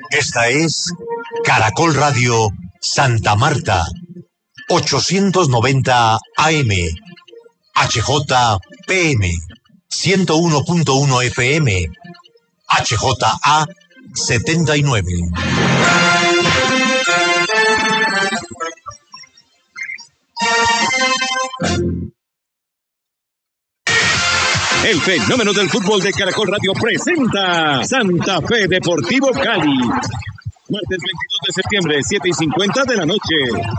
Esta es Caracol Radio Santa Marta, 890 AM, HJPM, 101.1 FM, HJA 79. El fenómeno del fútbol de Caracol Radio presenta Santa Fe Deportivo Cali. Martes 22 de septiembre, 7:50 de la noche.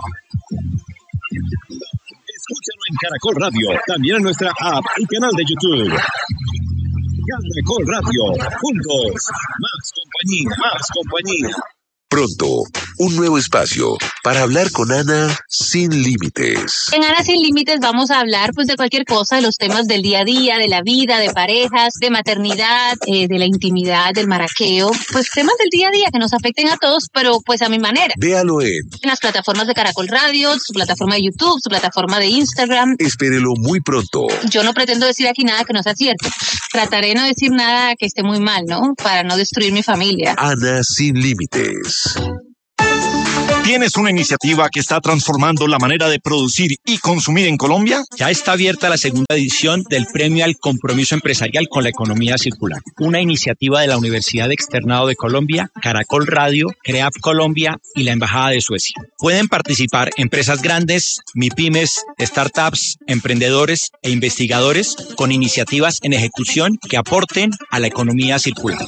Escúchalo en Caracol Radio, también en nuestra app y canal de YouTube. Caracol Radio, juntos, más compañía. Pronto, un nuevo espacio para hablar con Ana sin límites. En Ana Sin Límites vamos a hablar de cualquier cosa, de los temas del día a día, de la vida, de parejas, de maternidad, de la intimidad, del maraqueo, temas del día a día que nos afecten a todos, pero a mi manera. Véalo en las plataformas de Caracol Radio, su plataforma de YouTube, su plataforma de Instagram. Espérelo muy pronto. Yo no pretendo decir aquí nada que no sea cierto. Trataré de no decir nada que esté muy mal, ¿no? Para no destruir mi familia. Ana Sin Límites. ¿Tienes una iniciativa que está transformando la manera de producir y consumir en Colombia? Ya está abierta la segunda edición del Premio al Compromiso Empresarial con la Economía Circular, una iniciativa de la Universidad Externado de Colombia, Caracol Radio, CREAP Colombia y la Embajada de Suecia. Pueden participar empresas grandes, MIPYMES, startups, emprendedores e investigadores con iniciativas en ejecución que aporten a la economía circular.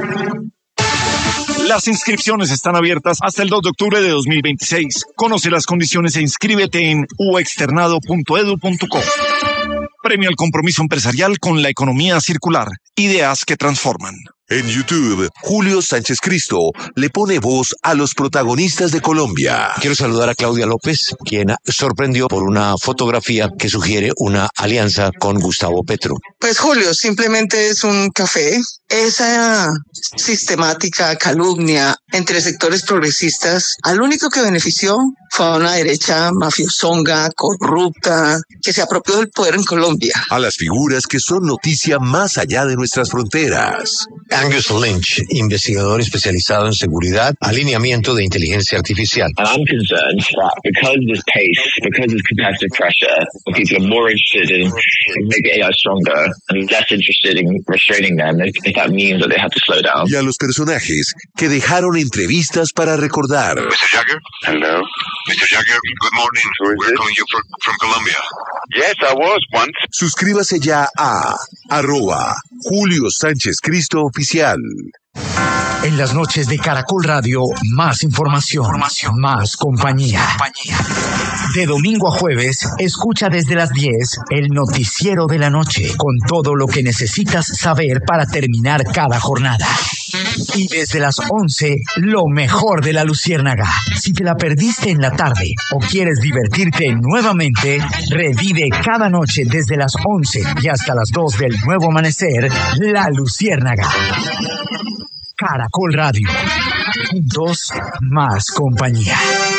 Las inscripciones están abiertas hasta el 2 de octubre de 2026. Conoce las condiciones e inscríbete en uexternado.edu.co. Premio al compromiso empresarial con la economía circular. Ideas que transforman. En YouTube, Julio Sánchez Cristo le pone voz a los protagonistas de Colombia. Quiero saludar a Claudia López, quien sorprendió por una fotografía que sugiere una alianza con Gustavo Petro. Pues Julio, simplemente es un café. Esa sistemática calumnia entre sectores progresistas, al único que benefició fue a una derecha mafiosonga, corrupta, que se apropió del poder en Colombia. A las figuras que son noticia más allá de nuestras fronteras. Angus Lynch, investigador especializado en seguridad, alineamiento de inteligencia artificial. And I'm concerned that because of this pace, because of competitive pressure, people are more interested in making AI stronger and less interested in restraining them if that means that they have to slow down. Y a los personajes que dejaron entrevistas para recordar. Mr. Jagger? Hello. Mr. Jagger, good morning. We're calling you from Colombia. Yes, I was once. Suscríbase ya a @Julio Sánchez Cristo Oficial. En las noches de Caracol Radio, más información, más compañía. De domingo a jueves, escucha desde las 10 el noticiero de la noche, con todo lo que necesitas saber para terminar cada jornada. Y desde las 11, lo mejor de la Luciérnaga. Si te la perdiste en la tarde o quieres divertirte nuevamente, revive cada noche desde las 11 y hasta las 2 del nuevo amanecer, La Luciérnaga. Caracol Radio. Juntos, más compañía.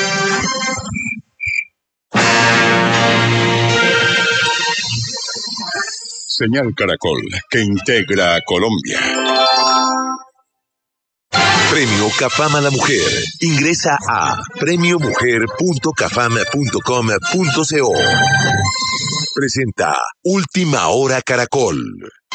Señal Caracol, que integra a Colombia. Premio Cafam a la Mujer. Ingresa a premiomujer.cafam.com.co. Presenta Última Hora Caracol.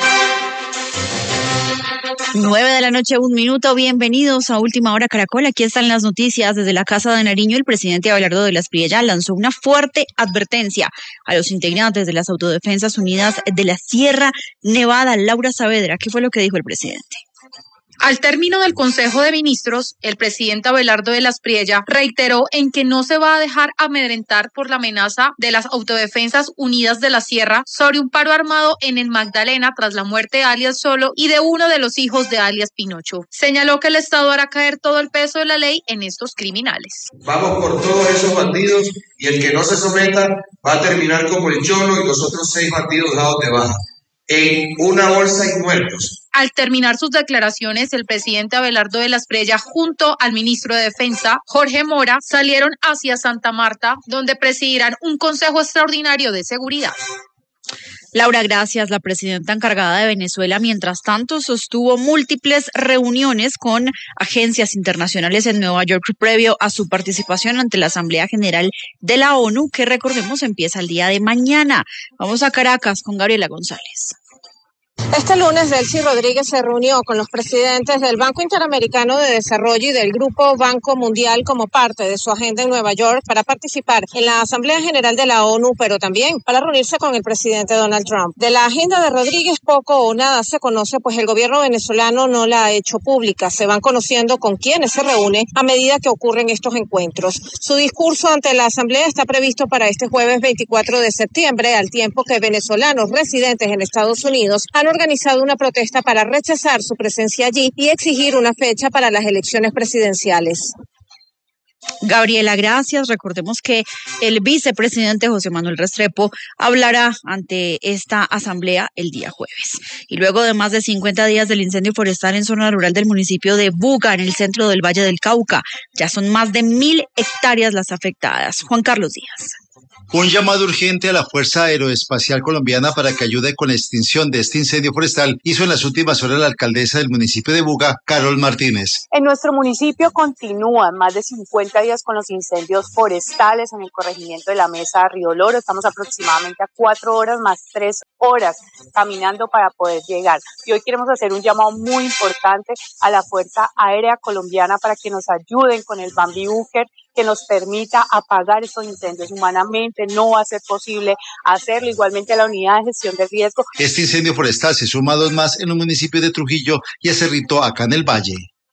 9 de la noche, 1 minuto. Bienvenidos a Última Hora Caracol. Aquí están las noticias. Desde la Casa de Nariño, el presidente Abelardo de la Espriella lanzó una fuerte advertencia a los integrantes de las Autodefensas Unidas de la Sierra Nevada. Laura Saavedra, ¿qué fue lo que dijo el presidente? Al término del Consejo de Ministros, el presidente Abelardo de la Espriella reiteró en que no se va a dejar amedrentar por la amenaza de las Autodefensas Unidas de la Sierra sobre un paro armado en el Magdalena tras la muerte de alias Solo y de uno de los hijos de alias Pinocho. Señaló que el Estado hará caer todo el peso de la ley en estos criminales. Vamos por todos esos bandidos y el que no se someta va a terminar como el Cholo y los otros 6 bandidos dados de baja. En una bolsa y muertos. Al terminar sus declaraciones, el presidente Abelardo de la Espriella junto al ministro de Defensa, Jorge Mora, salieron hacia Santa Marta, donde presidirán un consejo extraordinario de seguridad. Laura, gracias. La presidenta encargada de Venezuela, mientras tanto, sostuvo múltiples reuniones con agencias internacionales en Nueva York previo a su participación ante la Asamblea General de la ONU, que recordemos empieza el día de mañana. Vamos a Caracas con Gabriela González. Este lunes, Delcy Rodríguez se reunió con los presidentes del Banco Interamericano de Desarrollo y del Grupo Banco Mundial como parte de su agenda en Nueva York para participar en la Asamblea General de la ONU, pero también para reunirse con el presidente Donald Trump. De la agenda de Rodríguez poco o nada se conoce, pues el gobierno venezolano no la ha hecho pública. Se van conociendo con quiénes se reúne a medida que ocurren estos encuentros. Su discurso ante la Asamblea está previsto para este jueves 24 de septiembre, al tiempo que venezolanos residentes en Estados Unidos han organizado una protesta para rechazar su presencia allí y exigir una fecha para las elecciones presidenciales. Gabriela, gracias. Recordemos que el vicepresidente José Manuel Restrepo hablará ante esta asamblea el día jueves. Y luego de más de 50 días del incendio forestal en zona rural del municipio de Buga, en el centro del Valle del Cauca, ya son más de 1.000 hectáreas las afectadas. Juan Carlos Díaz. Un llamado urgente a la Fuerza Aeroespacial Colombiana para que ayude con la extinción de este incendio forestal hizo en las últimas horas la alcaldesa del municipio de Buga, Carol Martínez. En nuestro municipio continúan más de 50 días con los incendios forestales en el corregimiento de la Mesa Río Loro. Estamos aproximadamente a 4 horas más 3 horas caminando para poder llegar. Y hoy queremos hacer un llamado muy importante a la Fuerza Aérea Colombiana para que nos ayuden con el Bambi Búker, que nos permita apagar estos incendios. Humanamente no va a ser posible hacerlo, igualmente a la unidad de gestión de riesgo. Este incendio forestal se suma a 2 más en los municipios de Trujillo y a Cerrito, acá en el Valle.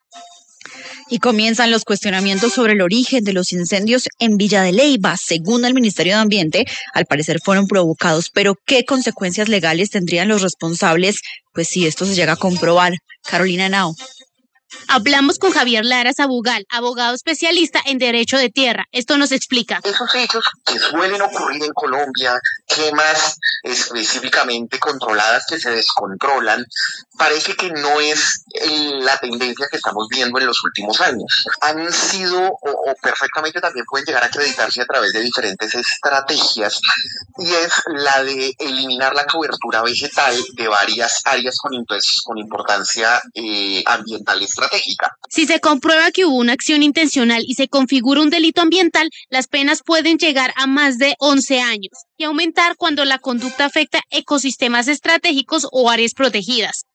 Y comienzan los cuestionamientos sobre el origen de los incendios en Villa de Leyva. Según el Ministerio de Ambiente, al parecer fueron provocados, pero ¿qué consecuencias legales tendrían los responsables? Pues si esto se llega a comprobar. Carolina Henao. Hablamos con Javier Lara Sabugal, abogado especialista en Derecho de Tierra. Esto nos explica. Esos hechos que suelen ocurrir en Colombia, quemas específicamente controladas que se descontrolan, parece que no es la tendencia que estamos viendo en los últimos años. Han sido o perfectamente también pueden llegar a acreditarse a través de diferentes estrategias, y es la de eliminar la cobertura vegetal de varias áreas con importancia ambiental estratégica. Si se comprueba que hubo una acción intencional y se configura un delito ambiental, las penas pueden llegar a más de 11 años y aumentar cuando la conducta afecta ecosistemas estratégicos o áreas protegidas.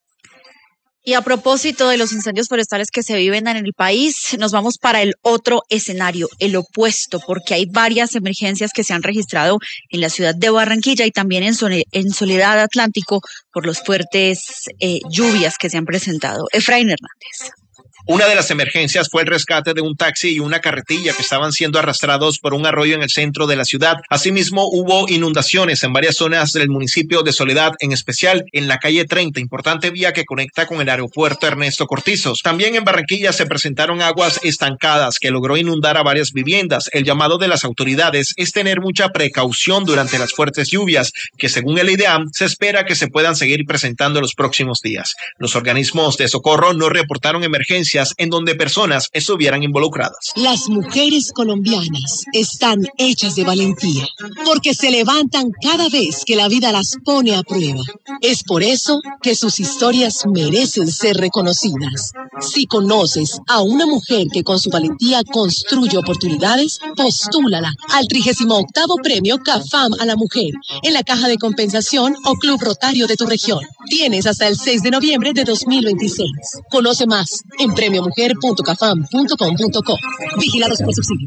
Y a propósito de los incendios forestales que se viven en el país, nos vamos para el otro escenario, el opuesto, porque hay varias emergencias que se han registrado en la ciudad de Barranquilla y también en Soledad Atlántico por los fuertes lluvias que se han presentado. Efraín Hernández. Una de las emergencias fue el rescate de un taxi y una carretilla que estaban siendo arrastrados por un arroyo en el centro de la ciudad. Asimismo, hubo inundaciones en varias zonas del municipio de Soledad, en especial en la calle 30, importante vía que conecta con el aeropuerto Ernesto Cortizos. También en Barranquilla se presentaron aguas estancadas que logró inundar a varias viviendas. El llamado de las autoridades es tener mucha precaución durante las fuertes lluvias, que según el IDEAM se espera que se puedan seguir presentando los próximos días. Los organismos de socorro no reportaron emergencias en donde personas estuvieran involucradas. Las mujeres colombianas están hechas de valentía, porque se levantan cada vez que la vida las pone a prueba. Es por eso que sus historias merecen ser reconocidas. Si conoces a una mujer que con su valentía construye oportunidades, postúlala al 38º Premio CAFAM a la Mujer en la Caja de Compensación o Club Rotario de tu región. Tienes hasta el 6 de noviembre de 2026. Conoce más en premiomujer.cafam.com.co. Vigilados por subsidio.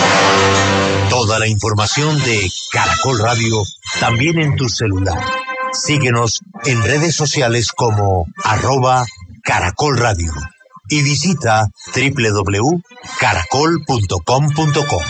Toda la información de Caracol Radio también en tu celular. Síguenos en redes sociales como @Caracol Radio y visita www.caracol.com.co.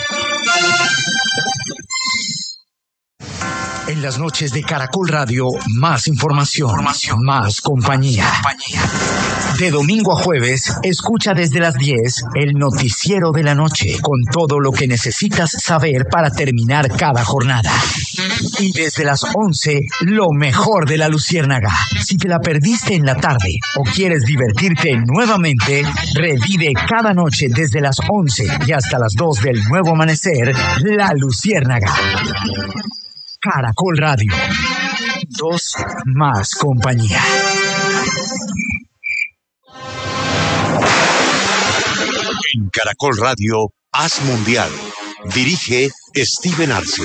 En las noches de Caracol Radio, más información, más compañía. De domingo a jueves, escucha desde las 10 el noticiero de la noche, con todo lo que necesitas saber para terminar cada jornada. Y desde las 11, lo mejor de la Luciérnaga. Si te la perdiste en la tarde o quieres divertirte nuevamente, revive cada noche desde las 11 y hasta las 2 del nuevo amanecer, La Luciérnaga. Caracol Radio. Juntos, más compañía. En Caracol Radio, Haz Mundial. Dirige Steven Arce.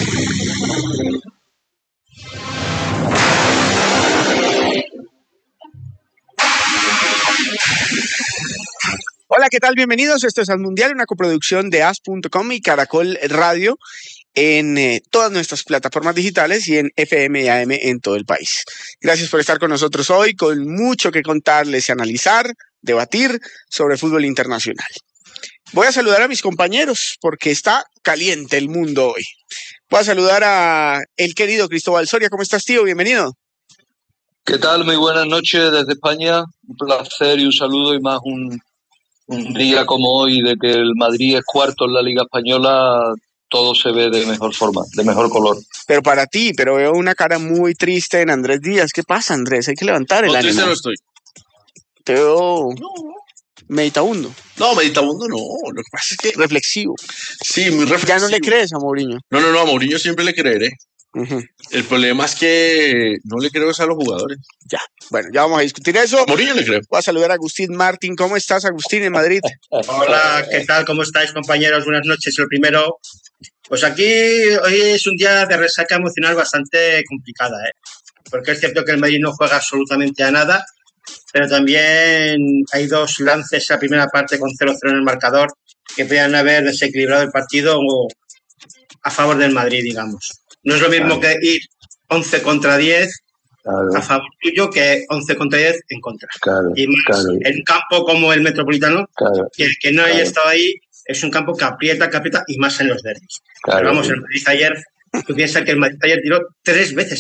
Hola, ¿qué tal? Bienvenidos. Esto es Haz Mundial, una coproducción de Haz.com y Caracol Radio en todas nuestras plataformas digitales y en FM y AM en todo el país. Gracias por estar con nosotros hoy, con mucho que contarles y analizar, debatir sobre fútbol internacional. Voy a saludar a mis compañeros porque está caliente el mundo hoy. Voy a saludar a el querido Cristóbal Soria. ¿Cómo estás, tío? Bienvenido. ¿Qué tal? Muy buenas noches desde España. Un placer y un saludo, y más un día como hoy de que el Madrid es cuarto en la Liga Española. Todo se ve de mejor forma, de mejor color. Pero para ti, pero veo una cara muy triste en Andrés Díaz. ¿Qué pasa, Andrés? Hay que levantar el ánimo. Triste no estoy. Te veo meditabundo. No, meditabundo no. Lo que pasa es que... Reflexivo. Sí, muy reflexivo. ¿Ya no le crees a Mourinho? No, a Mourinho siempre le creeré. El problema es que no le creo a los jugadores. Ya, bueno, ya vamos a discutir eso. A Mourinho le creo. Voy a saludar a Agustín Martín. ¿Cómo estás, Agustín, en Madrid? Hola, ¿qué tal? ¿Cómo estáis, compañeros? Buenas noches. Lo primero, pues aquí hoy es un día de resaca emocional bastante complicada, porque es cierto que el Madrid no juega absolutamente a nada, pero también hay dos lances a primera parte con 0-0 en el marcador que podrían haber desequilibrado el partido a favor del Madrid, digamos. No es lo mismo que ir 11 contra 10 a favor tuyo que 11 contra 10 en contra. Y más en un campo como el Metropolitano, que el que no haya estado ahí es un campo que aprieta y más en los derbis. Pero vamos, el Madrid ayer, tú piensas que el Madrid ayer tiró 3 veces